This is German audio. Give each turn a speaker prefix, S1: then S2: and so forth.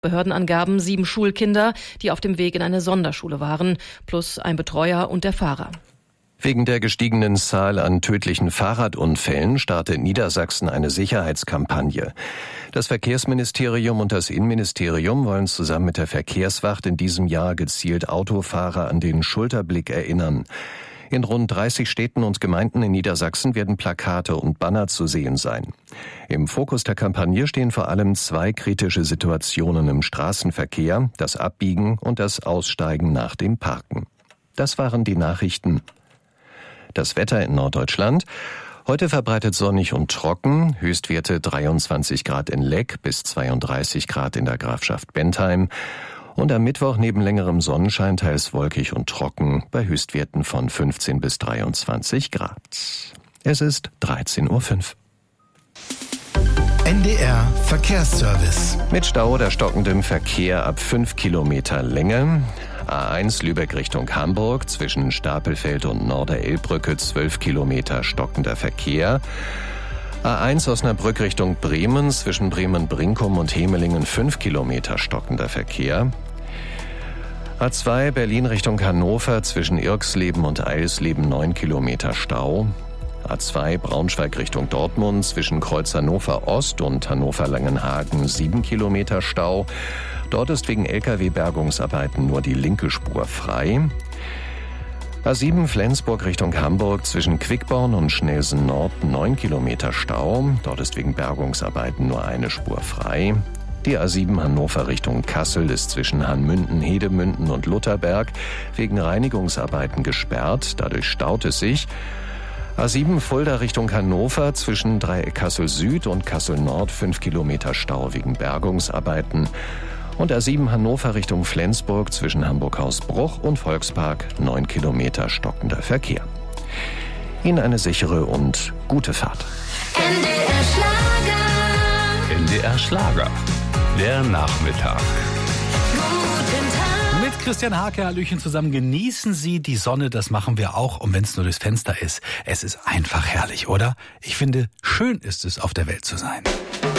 S1: Behördenangaben 7 Schulkinder, die auf dem Weg in eine Sonderschule waren, plus ein Betreuer und der Fahrer.
S2: Wegen der gestiegenen Zahl an tödlichen Fahrradunfällen startet Niedersachsen eine Sicherheitskampagne. Das Verkehrsministerium und das Innenministerium wollen zusammen mit der Verkehrswacht in diesem Jahr gezielt Autofahrer an den Schulterblick erinnern. In rund 30 Städten und Gemeinden in Niedersachsen werden Plakate und Banner zu sehen sein. Im Fokus der Kampagne stehen vor allem 2 kritische Situationen im Straßenverkehr: das Abbiegen und das Aussteigen nach dem Parken. Das waren die Nachrichten. Das Wetter in Norddeutschland: Heute verbreitet sonnig und trocken, Höchstwerte 23 Grad in Leck bis 32 Grad in der Grafschaft Bentheim. Und am Mittwoch neben längerem Sonnenschein teils wolkig und trocken bei Höchstwerten von 15 bis 23 Grad. Es ist 13.05 Uhr.
S3: NDR Verkehrsservice.
S2: Mit Stau oder stockendem Verkehr ab 5 Kilometer Länge. A1 Lübeck Richtung Hamburg, zwischen Stapelfeld und Norderelbbrücke 12 Kilometer stockender Verkehr. A1 Osnabrück Richtung Bremen, zwischen Bremen-Brinkum und Hemelingen 5 Kilometer stockender Verkehr. A2 Berlin Richtung Hannover, zwischen Irxleben und Eilsleben 9 Kilometer Stau. A2 Braunschweig Richtung Dortmund, zwischen Kreuz Hannover Ost und Hannover-Langenhagen 7 Kilometer Stau. Dort ist wegen Lkw-Bergungsarbeiten nur die linke Spur frei. A7 Flensburg Richtung Hamburg, zwischen Quickborn und Schnelsen Nord 9 Kilometer Stau. Dort ist wegen Bergungsarbeiten nur eine Spur frei. Die A7 Hannover Richtung Kassel ist zwischen Hanmünden, Hedemünden und Lutherberg wegen Reinigungsarbeiten gesperrt. Dadurch staut es sich. A7 Fulda Richtung Hannover, zwischen Dreieck Kassel Süd und Kassel Nord 5 Kilometer Stau wegen Bergungsarbeiten. Und A7 Hannover Richtung Flensburg, zwischen Hamburg-Hausbruch und Volkspark 9 Kilometer stockender Verkehr. Ihnen eine sichere und gute Fahrt.
S4: NDR Schlager.
S5: NDR Schlager. Der Nachmittag.
S4: Guten Tag.
S5: Mit Christian Hake, hallöchen zusammen. Genießen Sie die Sonne, das machen wir auch. Und wenn es nur durchs Fenster ist, es ist einfach herrlich, oder? Ich finde, schön ist es, auf der Welt zu sein.